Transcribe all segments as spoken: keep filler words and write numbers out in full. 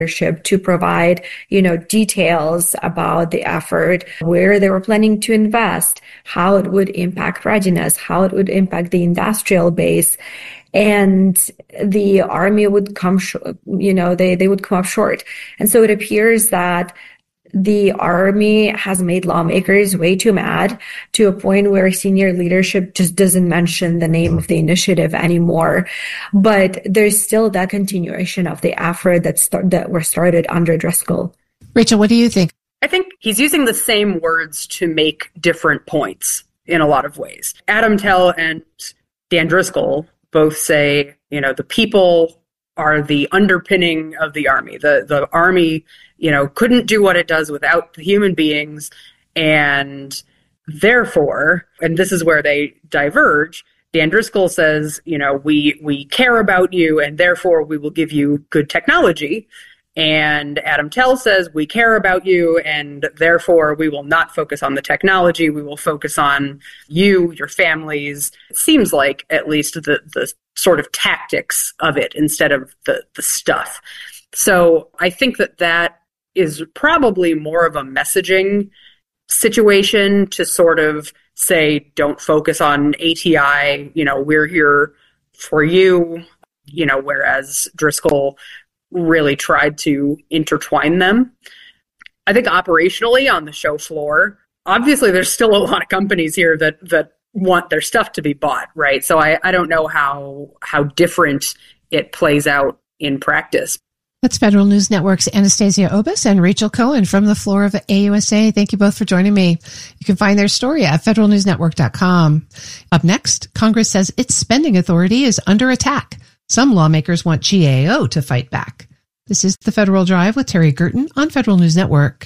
leadership to provide, you know, details about the effort, where they were planning to invest, how it would impact readiness, how it would impact the industrial base. And the Army would come, sh- you know, they, they would come up short. And so it appears that the Army has made lawmakers way too mad, to a point where senior leadership just doesn't mention the name of the initiative anymore. But there's still that continuation of the effort that start, that were started under Driscoll. Rachel, what do you think? I think he's using the same words to make different points in a lot of ways. Adam Tell and Dan Driscoll both say, you know, the people are the underpinning of the Army. The the Army, you know, couldn't do what it does without the human beings. And therefore, and this is where they diverge, Dan Driscoll says, you know, we we care about you, and therefore we will give you good technology. And Adam Tell says, we care about you, and therefore we will not focus on the technology. We will focus on you, your families. It seems like at least the, the sort of tactics of it instead of the, the stuff. So I think that that is probably more of a messaging situation to sort of say, don't focus on A T I, you know, we're here for you, you know, whereas Driscoll really tried to intertwine them. I think operationally on the show floor, obviously there's still a lot of companies here that that want their stuff to be bought, right? So I, I don't know how how different it plays out in practice. That's Federal News Network's Anastasia Obis and Rachel Cohen from the floor of A U S A. Thank you both for joining me. You can find their story at federal news network dot com. Up next, Congress says its spending authority is under attack. Some lawmakers want G A O to fight back. This is The Federal Drive with Terry Gerton on Federal News Network.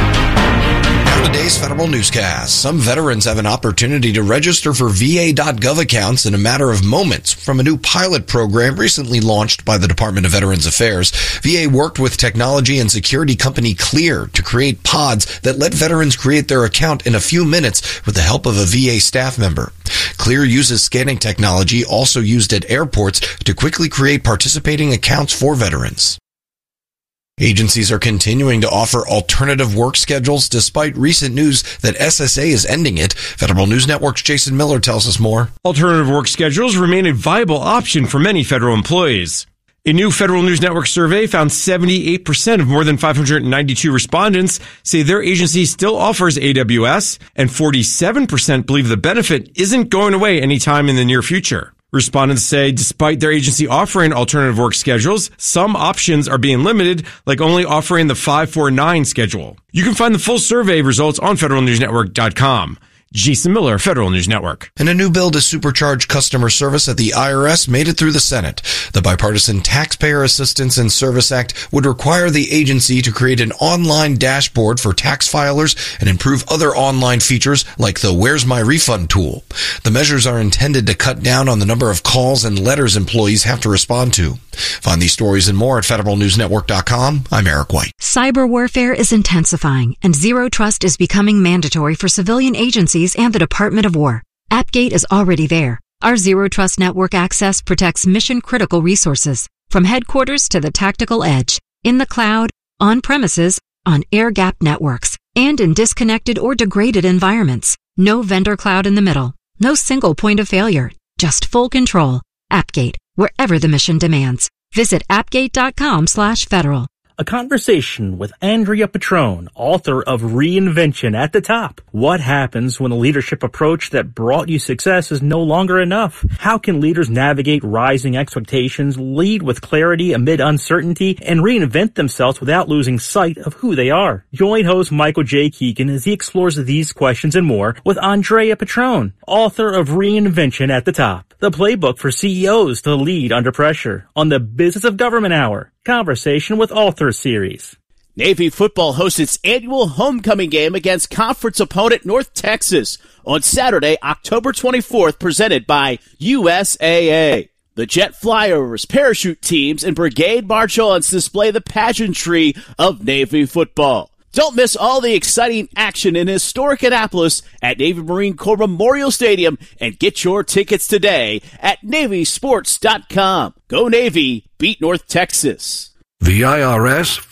Now today's Federal Newscast. Some veterans have an opportunity to register for V A dot gov accounts in a matter of moments from a new pilot program recently launched by the Department of Veterans Affairs. V A worked with technology and security company Clear to create pods that let veterans create their account in a few minutes with the help of a V A staff member. Clear uses scanning technology also used at airports to quickly create participating accounts for veterans. Agencies are continuing to offer alternative work schedules despite recent news that S S A is ending it. Federal News Network's Jason Miller tells us more. Alternative work schedules remain a viable option for many federal employees. A new Federal News Network survey found seventy-eight percent of more than five hundred ninety-two respondents say their agency still offers A W S, and forty-seven percent believe the benefit isn't going away anytime in the near future. Respondents say despite their agency offering alternative work schedules, some options are being limited, like only offering the five four nine schedule. You can find the full survey results on federal news network dot com. Jason Miller, Federal News Network. And a new bill to supercharge customer service at the I R S made it through the Senate. The Bipartisan Taxpayer Assistance and Service Act would require the agency to create an online dashboard for tax filers and improve other online features like the Where's My Refund tool. The measures are intended to cut down on the number of calls and letters employees have to respond to. Find these stories and more at federal news network dot com. I'm Eric White. Cyber warfare is intensifying, and Zero Trust is becoming mandatory for civilian agencies and the Department of War. AppGate is already there. Our Zero Trust network access protects mission-critical resources, from headquarters to the tactical edge, in the cloud, on premises, on air-gapped networks, and in disconnected or degraded environments. No vendor cloud in the middle. No single point of failure. Just full control. AppGate, wherever the mission demands. Visit appgate dot com slash federal. A conversation with Andrea Petrone, author of Reinvention at the Top. What happens when a leadership approach that brought you success is no longer enough? How can leaders navigate rising expectations, lead with clarity amid uncertainty, and reinvent themselves without losing sight of who they are? Join host Michael J. Keegan as he explores these questions and more with Andrea Petrone, author of Reinvention at the Top, the playbook for C E Os to lead under pressure, on the Business of Government Hour. Conversation with Author series. Navy football hosts its annual homecoming game against conference opponent North Texas on Saturday, October twenty-fourth, presented by U S A A. The jet flyovers, parachute teams, and brigade march-ons display the pageantry of Navy football. Don't miss all the exciting action in historic Annapolis at Navy Marine Corps Memorial Stadium and get your tickets today at navy sports dot com. Go Navy, beat North Texas. The I R S